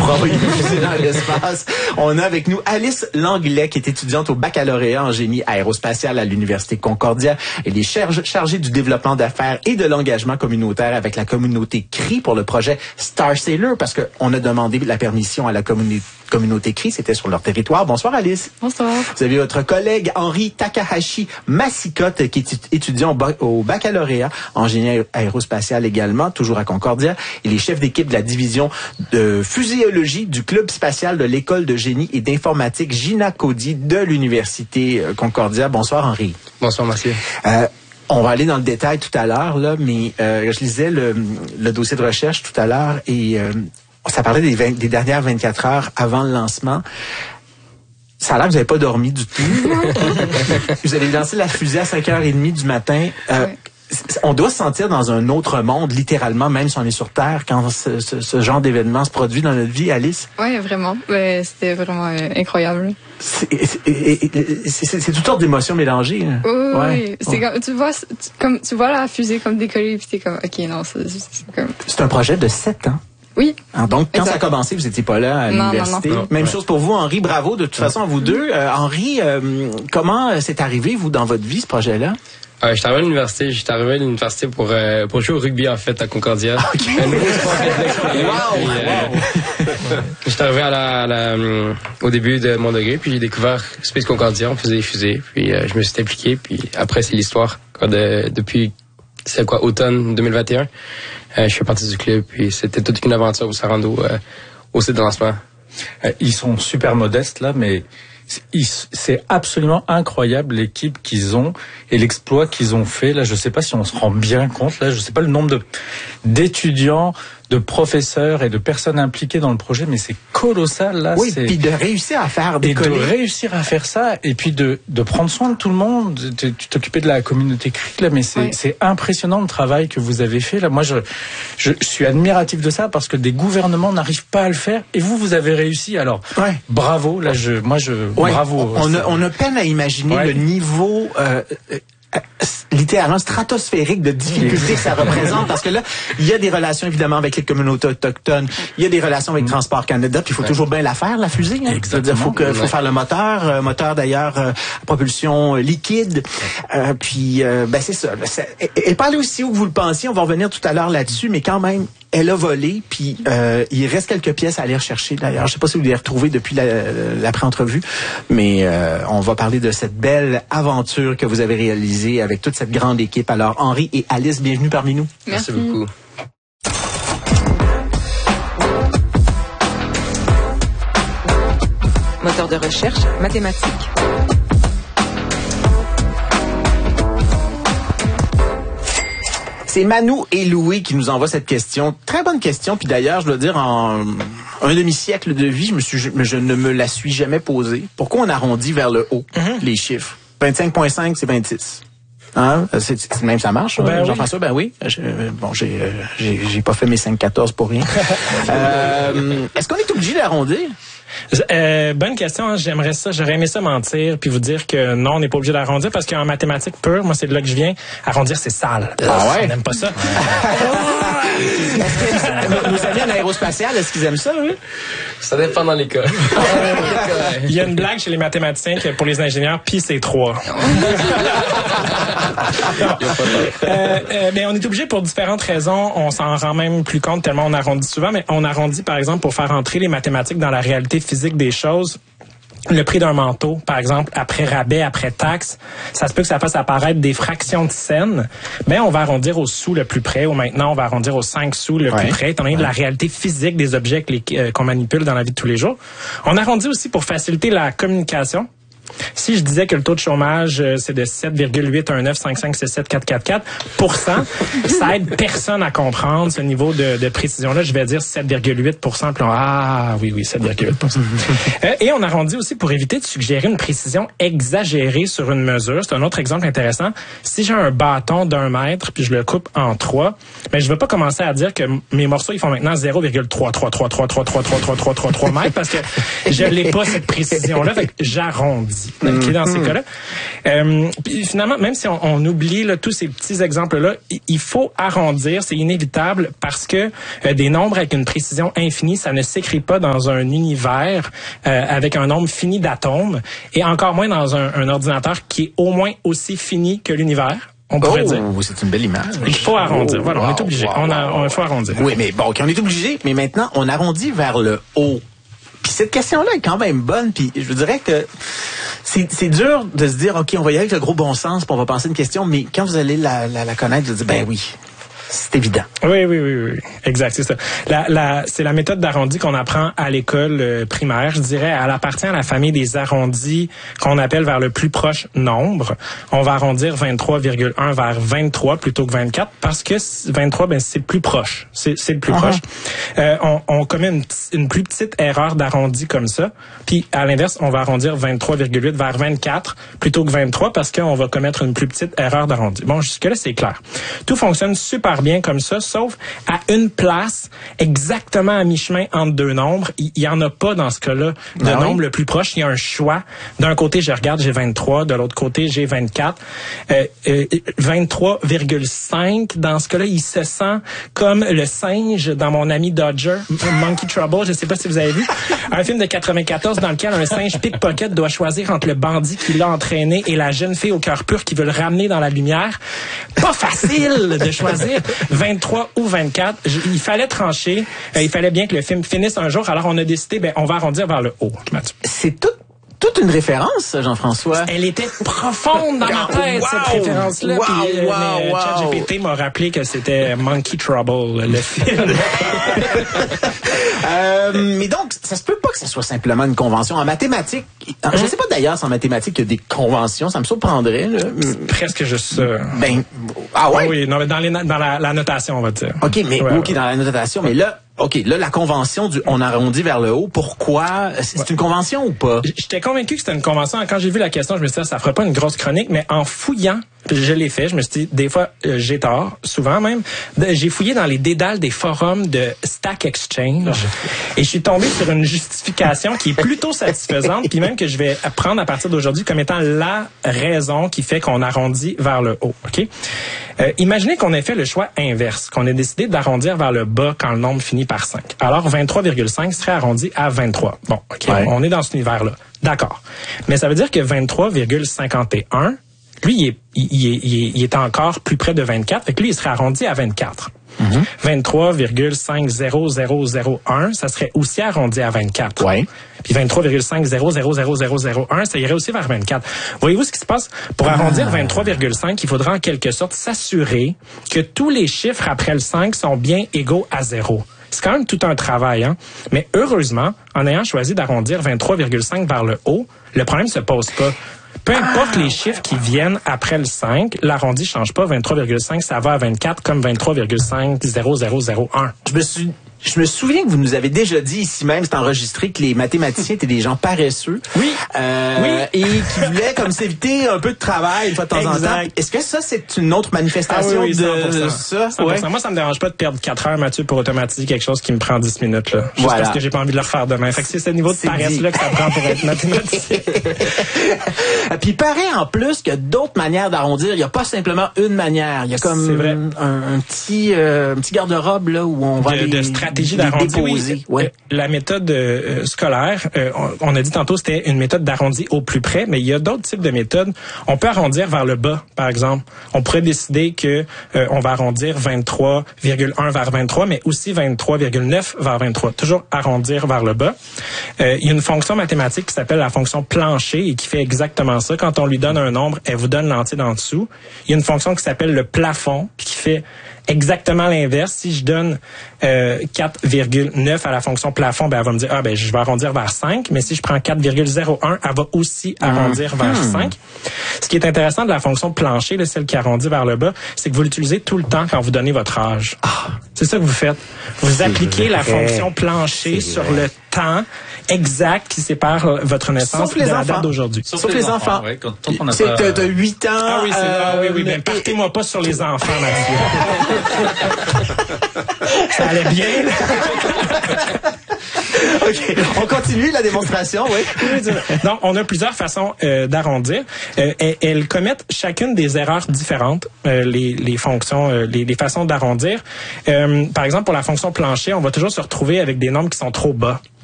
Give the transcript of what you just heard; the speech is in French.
pour envoyer une fusée dans l'espace. On a avec nous Alice Langlais, qui est étudiante au baccalauréat en génie aérospatial à l'Université Concordia. Elle est chargée du développement d'affaires et de l'engagement communautaire avec la communauté CRI pour le projet Star Sailor, parce qu'on a demandé la permission à la communauté CRI, c'était sur leur territoire. Bonsoir Alice. Bonsoir. Vous avez votre collègue Henri Takahashi Masikote, qui est étudiant au baccalauréat en génie aérospatial également, toujours à Concordia. Il est chef d'équipe de la division de fuséologie du club spatial de l'école de génie et d'informatique Gina Cody de l'Université Concordia. Bonsoir Henri. Bonsoir Mathieu. On va aller dans le détail tout à l'heure, là, mais je lisais le dossier de recherche tout à l'heure et ça parlait des dernières 24 heures avant le lancement. Ça a l'air que vous n'avez pas dormi du tout. Vous avez lancé la fusée à 5h30 du matin. On doit se sentir dans un autre monde, littéralement, même si on est sur Terre, quand ce genre d'événement se produit dans notre vie, Alice. Oui, vraiment. C'était vraiment incroyable. C'est toutes sortes d'émotions mélangées. Oui. C'est comme tu vois la fusée comme décoller, puis t'es comme, ok, non, c'est comme. C'est un projet de 7 ans. Oui. Alors donc, quand ça a commencé, vous n'étiez pas là à l'université. Non. Même chose pour vous, Henri. Bravo, de toute façon, à vous deux. Henri, comment c'est arrivé, vous, dans votre vie, ce projet-là? J'étais arrivé à l'université pour jouer au rugby, en fait, à Concordia. Okay. Un nouveau sport J'étais arrivé au début de mon degré, puis j'ai découvert Space Concordia, on faisait des fusées, puis je me suis impliqué, puis après, c'est l'histoire. Depuis, automne 2021, je fais partie du club, puis c'était toute une aventure où ça rend au site de lancement. Ils sont super modestes, là, mais c'est absolument incroyable l'équipe qu'ils ont et l'exploit qu'ils ont fait. Là, je sais pas si on se rend bien compte. Là, je sais pas le nombre d'étudiants, de professeurs et de personnes impliquées dans le projet, mais c'est colossal là. Oui, puis de réussir à faire décoller. Et de réussir à faire ça, et puis de prendre soin de tout le monde. Tu t'occupais de la communauté CRI, là, mais c'est impressionnant le travail que vous avez fait là. Moi, je suis admiratif de ça parce que des gouvernements n'arrivent pas à le faire, et vous avez réussi. Alors, bravo. Là, bravo. On a peine à imaginer le niveau. Littéralement stratosphérique de difficulté que ça représente, parce que là, il y a des relations évidemment avec les communautés autochtones, il y a des relations avec Transport Canada, puis il faut toujours bien la faire, la fusée. Hein? C'est-à-dire, faut faire le moteur d'ailleurs à propulsion liquide. C'est ça. Elle parlait aussi où que vous le pensiez, on va revenir tout à l'heure là-dessus, mais quand même, elle a volé, puis il reste quelques pièces à aller rechercher d'ailleurs. Je sais pas si vous les retrouvez depuis la pré-entrevue, mais on va parler de cette belle aventure que vous avez réalisée avec toute cette grande équipe. Alors, Henri et Alice, bienvenue parmi nous. Merci beaucoup. Moteur de recherche mathématique. C'est Manou et Louis qui nous envoient cette question. Très bonne question. Puis d'ailleurs, je dois dire, en un demi-siècle de vie, je ne me la suis jamais posée. Pourquoi on arrondit vers le haut les chiffres? 25,5, c'est 26. Hein? C'est même ça marche, Jean-François? Ben oui. J'ai pas fait mes 5,14 pour rien. Est-ce qu'on est obligé d'arrondir? Bonne question. Hein. J'aurais aimé ça mentir puis vous dire que non, on n'est pas obligé d'arrondir, parce qu'en mathématiques pure, moi c'est de là que je viens, arrondir c'est sale. On n'aime pas ça. Est-ce que nos amis en aérospatial, est-ce qu'ils aiment ça, eux? Ça dépend dans les cas. Il y a une blague chez les mathématiciens que pour les ingénieurs, pi c'est 3. Mais on est obligé pour différentes raisons. On s'en rend même plus compte tellement on arrondit souvent, mais on arrondit par exemple pour faire entrer les mathématiques dans la réalité physique des choses. Le prix d'un manteau, par exemple, après rabais, après taxe, ça se peut que ça fasse apparaître des fractions de scènes, mais on va arrondir au sou le plus près, ou maintenant on va arrondir aux 5 sous le plus près, étant donné de la réalité physique des objets qu'on manipule dans la vie de tous les jours. On arrondit aussi pour faciliter la communication. Si je disais que le taux de chômage, c'est de 7,819556744%, ça aide personne à comprendre ce niveau de précision-là. Je vais dire 7,8%. Puis oui, 7,8%. Et on arrondit aussi pour éviter de suggérer une précision exagérée sur une mesure. C'est un autre exemple intéressant. Si j'ai un bâton d'1 mètre, puis je le coupe en 3, mais je ne veux pas commencer à dire que mes morceaux, ils font maintenant 0,333333333 mètres, parce que je n'ai pas cette précision-là. Fait que j'arrondis. arrondi, qui est dans ces cas-là. Puis finalement, même si on oublie là, tous ces petits exemples-là, il faut arrondir, c'est inévitable parce que des nombres avec une précision infinie, ça ne s'écrit pas dans un univers avec un nombre fini d'atomes et encore moins dans un ordinateur qui est au moins aussi fini que l'univers. On pourrait dire. C'est une belle image. Il faut arrondir. Voilà, on est obligé. Il faut arrondir. Oui, mais bon, on est obligé, mais maintenant, on arrondit vers le haut. Puis cette question-là est quand même bonne, puis je vous dirais que c'est dur de se dire, OK, on va y aller avec le gros bon sens, puis on va penser une question, mais quand vous allez la connaître, vous dites, ben oui. C'est évident. Oui. Exact, c'est ça. C'est la méthode d'arrondi qu'on apprend à l'école primaire. Je dirais, elle appartient à la famille des arrondis qu'on appelle vers le plus proche nombre. On va arrondir 23,1 vers 23 plutôt que 24 parce que 23, ben, c'est plus proche. C'est le plus proche. On commet une plus petite erreur d'arrondi comme ça. Puis, à l'inverse, on va arrondir 23,8 vers 24 plutôt que 23 parce qu'on va commettre une plus petite erreur d'arrondi. Bon, jusque-là, c'est clair. Tout fonctionne super bien comme ça, sauf à une place, exactement à mi-chemin entre deux nombres. Il y en a pas dans ce cas-là de nombre le plus proche. Il y a un choix. D'un côté, je regarde, j'ai 23. De l'autre côté, j'ai 24. 23,5. Dans ce cas-là, il se sent comme le singe dans Mon ami Dodger, Monkey Trouble. Je sais pas si vous avez vu. Un film de 94 dans lequel un singe pickpocket doit choisir entre le bandit qui l'a entraîné et la jeune fille au cœur pur qui veut le ramener dans la lumière. Pas facile de choisir 23 ou 24. Il fallait trancher. Il fallait bien que le film finisse un jour. Alors, on a décidé, on va arrondir vers le haut. Mathieu. C'est toute une référence, Jean-François. Elle était profonde dans ma tête, cette référence-là. ChatGPT m'a rappelé que c'était Monkey Trouble, le film. Mais donc, ça se peut pas que ce soit simplement une convention. En mathématiques, je sais pas d'ailleurs si en mathématiques il y a des conventions, ça me surprendrait. Là. Presque juste ça. Oui, non, mais dans la notation, on va dire. OK, mais dans la notation, mais là, la convention du on arrondit vers le haut, pourquoi? C'est une convention ou pas? J'étais convaincu que c'était une convention. Quand j'ai vu la question, je me suis dit, ça fera pas une grosse chronique, mais en fouillant, je l'ai fait, je me suis dit, des fois, j'ai tort, souvent même. J'ai fouillé dans les dédales des forums de Stack Exchange et je suis tombé sur une justification qui est plutôt satisfaisante, puis même que je vais prendre à partir d'aujourd'hui comme étant la raison qui fait qu'on arrondit vers le haut. OK? Imaginez qu'on ait fait le choix inverse, qu'on ait décidé d'arrondir vers le bas quand le nombre finit par 5. Alors, 23,5 serait arrondi à 23. Bon, OK, on est dans cet univers-là. D'accord. Mais ça veut dire que 23,51, lui, il est encore plus près de 24. Fait que lui, il serait arrondi à 24. 23,50001, ça serait aussi arrondi à 24. Puis 23,5000001, ça irait aussi vers 24. Voyez-vous ce qui se passe? Pour arrondir 23,5, il faudra en quelque sorte s'assurer que tous les chiffres après le 5 sont bien égaux à 0. C'est quand même tout un travail, hein? Mais heureusement, en ayant choisi d'arrondir 23,5 vers le haut, le problème se pose pas. Peu importe les chiffres qui viennent après le 5, l'arrondi change pas. 23,5, ça va à 24 comme 23,50001. Je me souviens que vous nous avez déjà dit ici même, c'est enregistré, que les mathématiciens étaient des gens paresseux. Oui. Et qui voulaient comme s'éviter un peu de travail une fois de temps en temps. Est-ce que ça, c'est une autre manifestation de ça? 100%. Moi, ça me dérange pas de perdre 4 heures, Mathieu, pour automatiser quelque chose qui me prend 10 minutes, là. Juste parce que j'ai pas envie de le refaire demain. Fait que c'est ce niveau de paresse-là que ça prend pour être mathématicien. Puis il paraît en plus qu'il y a d'autres manières d'arrondir. Il n'y a pas simplement une manière. Il y a comme un petit garde-robe là où on va stratégie d'arrondi. La méthode scolaire, on a dit tantôt, c'était une méthode d'arrondi au plus près, mais il y a d'autres types de méthodes. On peut arrondir vers le bas, par exemple. On pourrait décider que on va arrondir 23,1 vers 23, mais aussi 23,9 vers 23. Toujours arrondir vers le bas. Il y a une fonction mathématique qui s'appelle la fonction plancher et qui fait exactement ça. Quand on lui donne un nombre, elle vous donne l'entier d'en dessous. Il y a une fonction qui s'appelle le plafond qui fait exactement l'inverse. Si je donne 4,9 à la fonction plafond, elle va me dire je vais arrondir vers 5, mais si je prends 4,01, elle va aussi arrondir vers 5. Ce qui est intéressant de la fonction plancher, là, celle qui arrondit vers le bas, c'est que vous l'utilisez tout le temps quand vous donnez votre âge. C'est ça que vous faites. Vous appliquez la fonction plancher sur le temps exact qui sépare votre naissance de la date d'aujourd'hui. Sauf les enfants. Ouais, quand on c'est que t'as 8 ans. Oui, mais partez-moi pas sur les enfants, Mathieu. Ça allait bien. OK. On continue la démonstration, oui. Donc, on a plusieurs façons d'arrondir. Elles commettent chacune des erreurs différentes, les fonctions, les façons d'arrondir. Par exemple, pour la fonction plancher, on va toujours se retrouver avec des nombres qui sont trop bas.